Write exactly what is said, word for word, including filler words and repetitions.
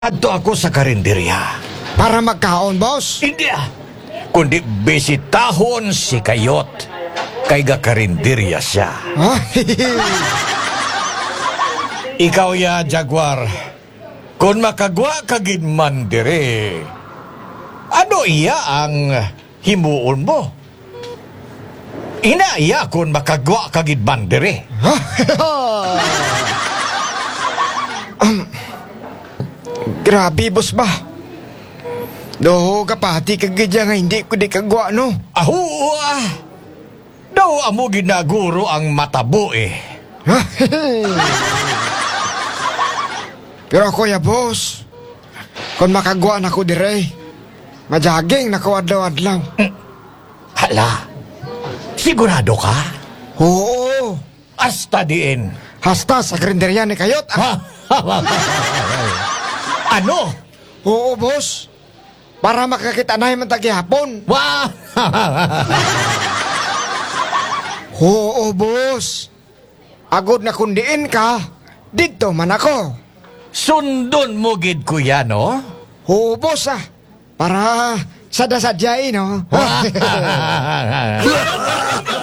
Adto ako sa karinderya. Para magkaon, boss? Hindi ah. Kundi bisitahon si Kayot. Kay ga karinderya siya. Ha? Ikaw ya, Jaguar. Kung makagwa kagid man dire, ano iya ang himuon mo? Ina iya kung makagwa kagid man dire. Ha? um, grabe, boss ba? Do kapati kagidya nga hindi ko di kagwa, no? Ahu ah. Daw amo ginaguro ang matabo eh. Ha? Pero ako ya, boss. Kung makagwa na ko dire, majaging nakawadlaw-adlaw. Hala. Sigurado ka? Oo. Hasta diin. Hasta sa karinderya ni Kayot. Ah. Ano? Oo, boss. Para makakita na yung taghihapon. Wah! Oo, boss. Agod na kundiin ka, dito man ako. Sundon mo gid kuya, no? Oo, boss ah. Para sada-sadyain, no?